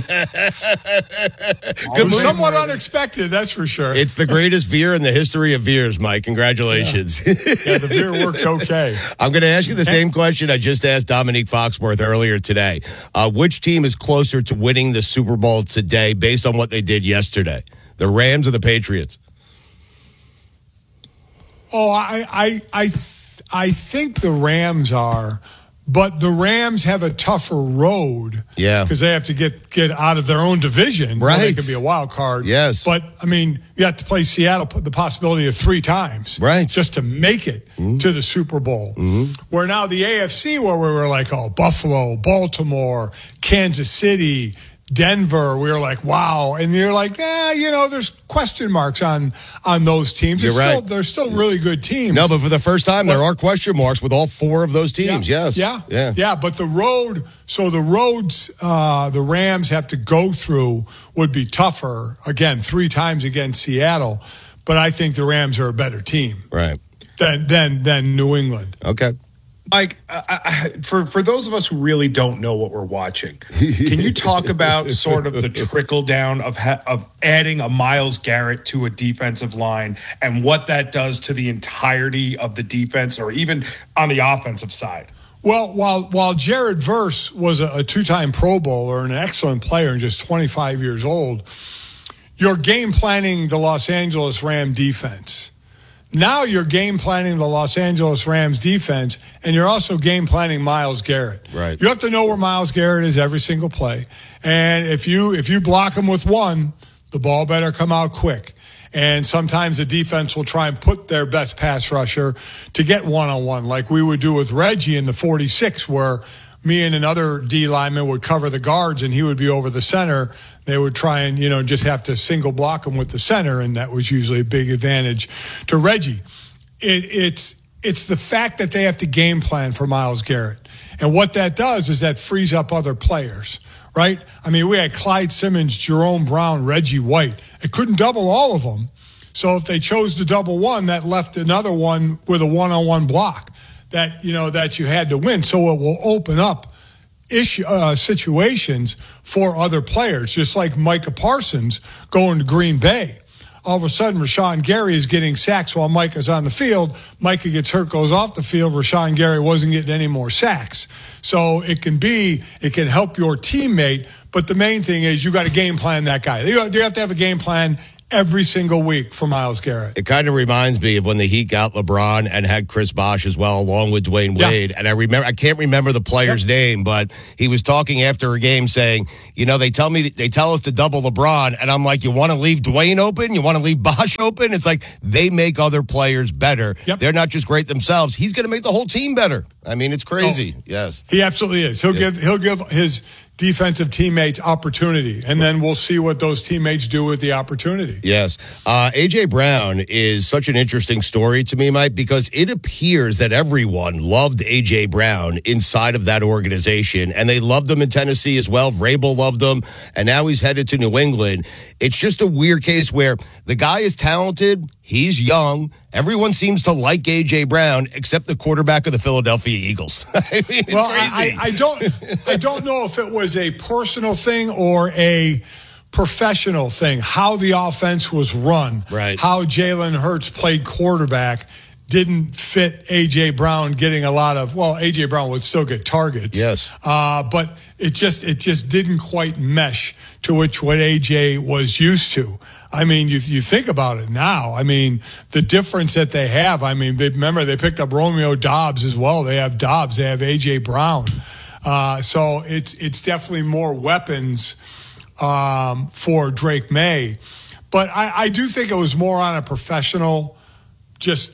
It was somewhat unexpected, that's for sure. it's the greatest veer in the history of veers, Mike. Congratulations. Yeah, the veer worked okay. I'm going to ask you the same question I just asked Dominique Foxworth earlier today. Uh, which team is closer to winning the Super Bowl today based on what they did yesterday? The Rams or the Patriots? Oh, I, I, I, th- I think the Rams are, but the Rams have a tougher road. Yeah. Because they have to get, get out of their own division. where They Right. could be a wild card. Yes. But, I mean, you have to play Seattle, the possibility of three times. Right. Just to make it Mm-hmm. to the Super Bowl. Mm-hmm. Where now the A F C, where we were like, oh, Buffalo, Baltimore, Kansas City, Denver, we were like, wow. And you're like, yeah, you know, there's question marks on on those teams. You're It's right. Still, they're still really good teams. No, but for the first time, there are question marks with all four of those teams. Yeah, Yes. Yeah. Yeah. Yeah. But the road, so the roads uh, the Rams have to go through would be tougher, again, three times against Seattle. But I think the Rams are a better team Right. than than, than New England. Okay. Mike, I, I, for for those of us who really don't know what we're watching, can you talk about sort of the trickle down of ha- of adding a Myles Garrett to a defensive line and what that does to the entirety of the defense, or even on the offensive side? Well, while while Jared Verse was a, a two-time Pro Bowler and an excellent player and just twenty-five years old, you're game planning the Los Angeles Ram defense. Now you're game planning the Los Angeles Rams defense, and you're also game planning Myles Garrett. Right. You have to know where Myles Garrett is every single play. And if you if you block him with one, the ball better come out quick. And sometimes the defense will try and put their best pass rusher to get one-on-one, like we would do with Reggie in the forty-six, where me and another D lineman would cover the guards and he would be over the center. They would try and, you know, just have to single block him with the center, and that was usually a big advantage to Reggie. It, it's it's the fact that they have to game plan for Myles Garrett. And what that does is that frees up other players, right? I mean, we had Clyde Simmons, Jerome Brown, Reggie White. It couldn't double all of them. So if they chose to double one, that left another one with a one-on-one block that, you know, that you had to win. So it will open up issue uh, situations for other players, just like Micah Parsons going to Green Bay. All of a sudden, Rashawn Gary is getting sacks while Micah's on the field. Micah gets hurt, goes off the field. Rashawn Gary wasn't getting any more sacks. So it can be, it can help your teammate. But the main thing is you got to game plan that guy. You have to have a game plan every single week for Myles Garrett. It kind of reminds me of when the Heat got LeBron and had Chris Bosh as well, along with Dwayne Wade. Yeah. And I remember, I can't remember the player's yep. name, but he was talking after a game saying, you know, they tell me, they tell us to double LeBron. And I'm like, you want to leave Dwayne open? You want to leave Bosh open? It's like they make other players better. Yep. They're not just great themselves. He's going to make the whole team better. I mean, it's crazy. Oh, yes. He absolutely is. He'll yeah. give, he'll give his defensive teammates opportunity, and then we'll see what those teammates do with the opportunity. Yes. Uh, A J. Brown is such an interesting story to me, Mike, because it appears that everyone loved A J. Brown inside of that organization, and they loved him in Tennessee as well. Vrabel loved him, and now he's headed to New England. It's just a weird case where the guy is talented, he's young, everyone seems to like A J. Brown, except the quarterback of the Philadelphia Eagles. I mean, it's well, crazy. I, I don't, I don't know if it was a personal thing or a professional thing. How the offense was run, right? How Jalen Hurts played quarterback didn't fit A J. Brown getting a lot of. Well, A J. Brown would still get targets, yes, uh, but it just it just didn't quite mesh to which what A J was used to. I mean, you you think about it now. I mean, the difference that they have. I mean, they, remember they picked up Romeo Doubs as well. They have Doubs. They have A J. Brown. Uh, so it's it's definitely more weapons um, for Drake May. But I, I do think it was more on a professional, just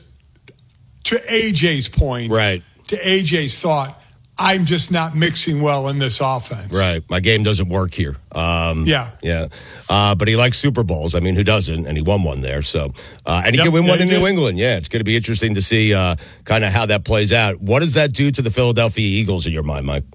to A J's point, right? To A J's thought, I'm just not mixing well in this offense. Right. My game doesn't work here. Um, yeah. Yeah. Uh, but he likes Super Bowls. I mean, who doesn't? And he won one there. So, uh, and he yep. can win yeah, one in did. New England. Yeah. It's going to be interesting to see uh, kind of how that plays out. What does that do to the Philadelphia Eagles in your mind, Mike?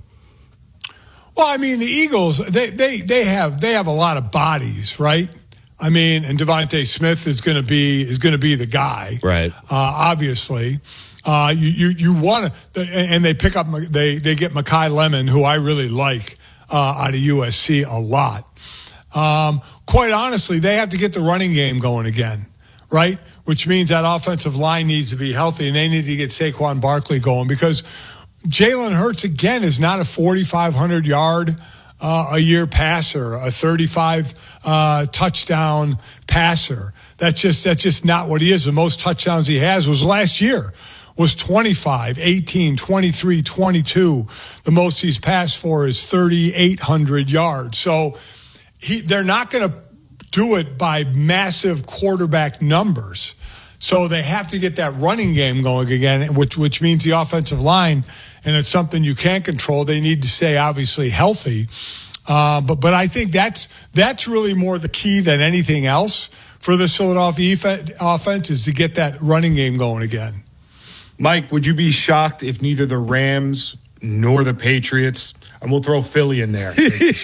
Well, I mean, the Eagles, they they they have they have a lot of bodies, right? I mean, and Devontae Smith is going to be is going to be the guy, right? Uh, obviously. Uh, you you, you want to, and they pick up, they they get Mekhi Lemon, who I really like uh, out of U S C a lot. Um, quite honestly, they have to get the running game going again, right? Which means that offensive line needs to be healthy, and they need to get Saquon Barkley going because Jalen Hurts again is not a forty-five hundred yard uh, a year passer, a thirty-five uh, touchdown passer. That's just that's just not what he is. The most touchdowns he has was last year. Was twenty-five, eighteen, twenty-three, twenty-two. The most he's passed for is thirty-eight hundred yards. So he, they're not going to do it by massive quarterback numbers. So they have to get that running game going again, which which means the offensive line, and it's something you can't control. They need to stay obviously healthy. Uh, but but I think that's that's really more the key than anything else for the Philadelphia offense is to get that running game going again. Mike, would you be shocked if neither the Rams nor the Patriots, and we'll throw Philly in there,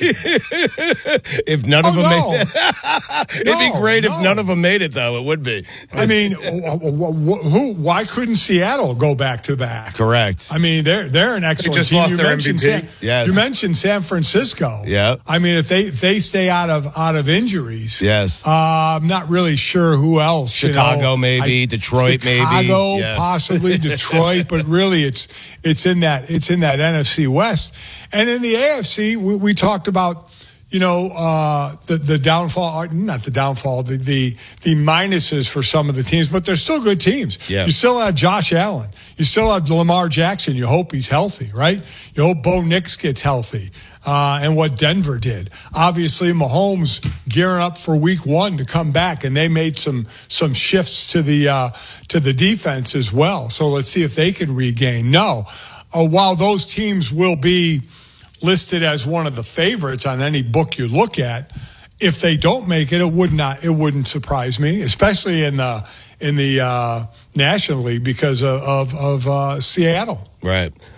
if none oh, of them no. made it? It'd no, be great no. if none of them made it, though. It would be. I mean, who? Why couldn't Seattle go back to back? Correct. I mean, they're they're an excellent they just team. Lost You their mentioned M V P. San, yes. You mentioned San Francisco. Yeah. I mean, if they if they stay out of out of injuries, yes. Uh, I'm not really sure who else. Chicago, you know? maybe I, Detroit, Chicago, maybe Chicago, yes. possibly Detroit, but really, it's it's in that it's in that N F C West, and in the A F C, we, we talked about. You know, uh, the, the downfall, not the downfall, the, the the minuses for some of the teams, but they're still good teams. Yeah. You still have Josh Allen. You still have Lamar Jackson. You hope he's healthy, right? You hope Bo Nix gets healthy. Uh, and what Denver did. Obviously, Mahomes gearing up for week one to come back, and they made some some shifts to the uh, to the defense as well. So let's see if they can regain. No, uh, while those teams will be listed as one of the favorites on any book you look at, if they don't make it, it would not. It wouldn't surprise me, especially in the in the uh, National League because of of, of uh, Seattle. Right.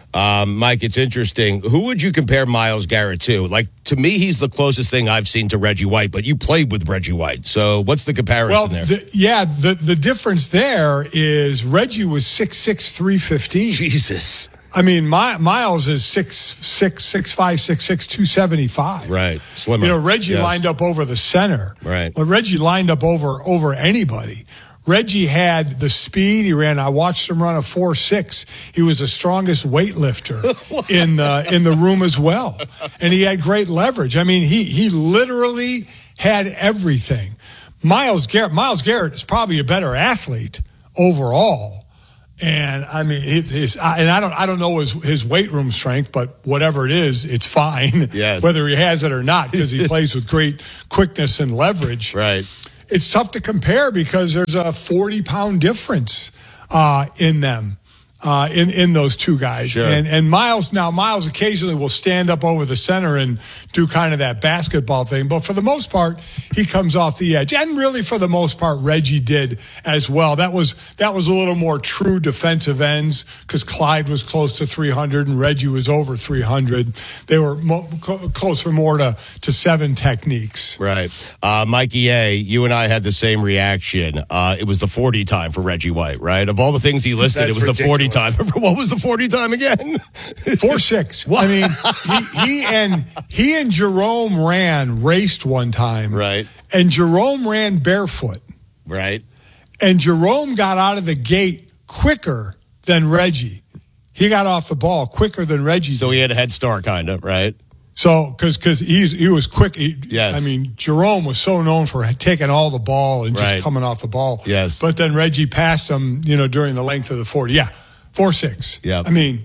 Um, Mike, it's interesting. Who would you compare Myles Garrett to? Like, to me, he's the closest thing I've seen to Reggie White, but you played with Reggie White. So what's the comparison well, there? The, yeah, the, the difference there is Reggie was six six, three fifteen. Jesus. I mean, My, Myles is six six, six five, six six, two seventy-five. Right. Slimmer. You know, Reggie yes. lined up over the center. Right. Well, Reggie lined up over over anybody. Reggie had the speed. He ran. I watched him run a four six. He was the strongest weightlifter in the in the room as well, and he had great leverage. I mean, he he literally had everything. Myles Garrett. Myles Garrett is probably a better athlete overall, and I mean, his, his and I don't I don't know his his weight room strength, but whatever it is, it's fine. Yes. Whether he has it or not, because he plays with great quickness and leverage. Right. It's tough to compare because there's a forty pound difference uh, in them, uh, in, in those two guys. Sure. And, and Myles, now Myles occasionally will stand up over the center and do kind of that basketball thing. But for the most part, he comes off the edge. And really for the most part, Reggie did as well. That was, that was a little more true defensive ends because Clyde was close to three hundred and Reggie was over three hundred. They were mo- co- closer more to, to seven techniques. Right. Uh, Mikey A., you and I had the same reaction. Uh, it was the forty time for Reggie White, right? Of all the things he listed, That's it was ridiculous. the forty time. What was the forty time again? Four six. I mean, he, he and he and Jerome ran raced one time, Right. and Jerome ran barefoot, Right. and Jerome got out of the gate quicker than Reggie. He got off the ball quicker than Reggie. So did. he had a head start, kind of, right? So, because because he's he was quick. He, Yes. I mean, Jerome was so known for taking all the ball and just Right. coming off the ball. Yes. But then Reggie passed him, you know, during the length of the forty. Yeah, four six. Yeah. I mean,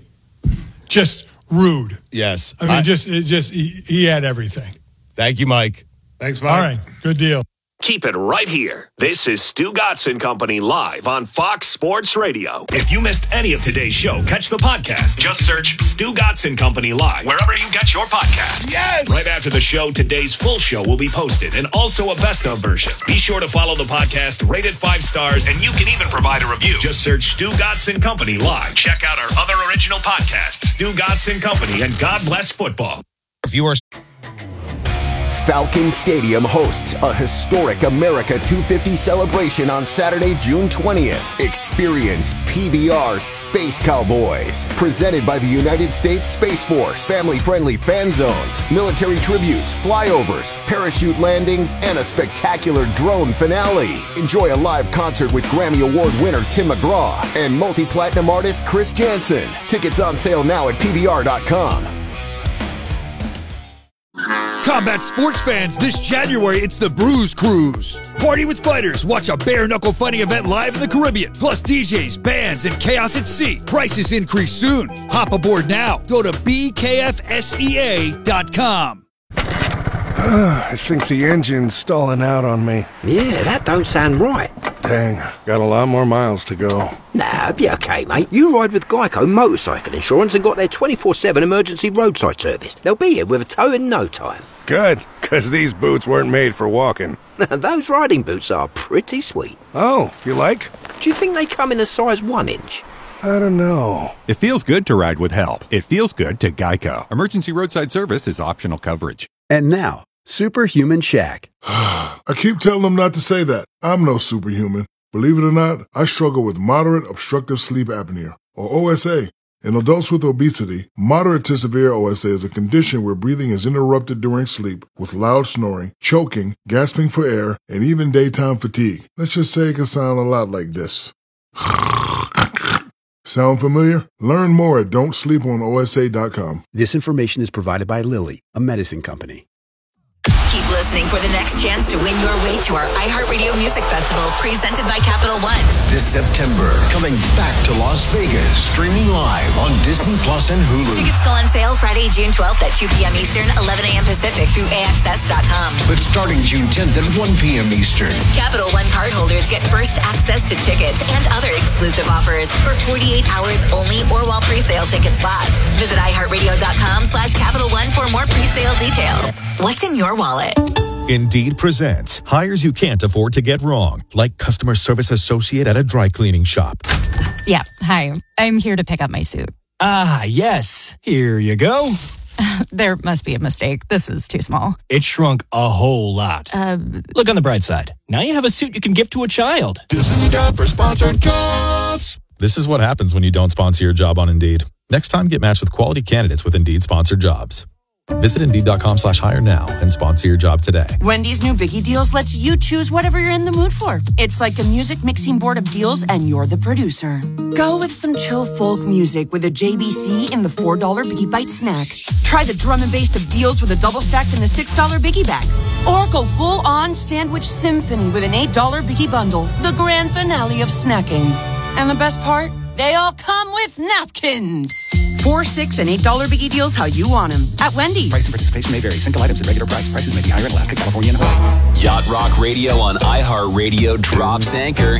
just rude. Yes. I mean, I- just it just he, he had everything. Thank you, Mike. Thanks, Mike. All right, good deal. Keep it right here. This is Stu Gotson Company live on Fox Sports Radio. If you missed any of today's show, catch the podcast. Just search Stu Gotson Company live wherever you get your podcast. Yes! Right after the show, today's full show will be posted and also a best of version. Be sure to follow the podcast, rate it five stars, and you can even provide a review. Just search Stu Gotson Company live. Check out our other original podcasts, Stu Gotson Company and God Bless Football. If you are... Falcon Stadium hosts a historic America two fifty celebration on Saturday, June twentieth. Experience P B R Space Cowboys, presented by the United States Space Force. Family-friendly fan zones, military tributes, flyovers, parachute landings, and a spectacular drone finale. Enjoy a live concert with Grammy Award winner Tim McGraw and multi-platinum artist Chris Jansen. Tickets on sale now at P B R dot com. Combat sports fans, this January it's the Bruise Cruise. Party with fighters, watch a bare-knuckle fighting event live in the Caribbean. Plus D Js, bands, and chaos at sea. Prices increase soon. Hop aboard now. Go to B K F S E A dot com. I think the engine's stalling out on me. Yeah, that don't sound right. Dang, got a lot more miles to go. Nah, be okay, mate. You ride with Geico Motorcycle Insurance and got their twenty-four seven emergency roadside service. They'll be here with a tow in no time. Good, because these boots weren't made for walking. Those riding boots are pretty sweet. Oh, you like? Do you think they come in a size one inch? I don't know. It feels good to ride with help. It feels good to Geico. Emergency roadside service is optional coverage. And now, Superhuman Shaq. I keep telling them not to say that. I'm no superhuman. Believe it or not, I struggle with moderate obstructive sleep apnea, or O S A. In adults with obesity, moderate to severe O S A is a condition where breathing is interrupted during sleep with loud snoring, choking, gasping for air, and even daytime fatigue. Let's just say it can sound a lot like this. Sound familiar? Learn more at don't sleep on O S A dot com. This information is provided by Lilly, a medicine company. Keep listening for the next chance to win your way to our iHeartRadio Music Festival, presented by Capital One. This September, coming back to Las Vegas, streaming live on Disney Plus and Hulu. Tickets go on sale Friday, June twelfth at two p.m. Eastern, eleven a.m. Pacific through A X S dot com. But starting June tenth at one p.m. Eastern. Capital One cardholders get first access to tickets and other exclusive offers for forty-eight hours only or while pre-sale tickets last. Visit iHeartRadio.com slash Capital One for more pre-sale details. What's in your wallet? Indeed presents hires you can't afford to get wrong, like customer service associate at a dry cleaning shop. Yeah, hi. I'm here to pick up my suit. Ah, yes. Here you go. There must be a mistake. This is too small. It shrunk a whole lot. Uh, Look on the bright side. Now you have a suit you can gift to a child. This is a job for sponsored jobs. This is what happens when you don't sponsor your job on Indeed. Next time, get matched with quality candidates with Indeed sponsored jobs. Visit Indeed.com slash hire now and sponsor your job today. Wendy's new Biggie Deals lets you choose whatever you're in the mood for. It's like a music mixing board of deals, and you're the producer. Go with some chill folk music with a J B C in the four dollar Biggie Bite snack. Try the drum and bass of deals with a double stack in the six dollar Biggie Bag. Or go full-on sandwich symphony with an eight dollar Biggie Bundle, the grand finale of snacking. And the best part? They all come with napkins. Four, six, and eight dollar Biggie Deals how you want them at Wendy's. Price and participation may vary. Single items at regular price. Prices may be higher in Alaska, California, and Hawaii. Yacht Rock Radio on iHeartRadio drops anchor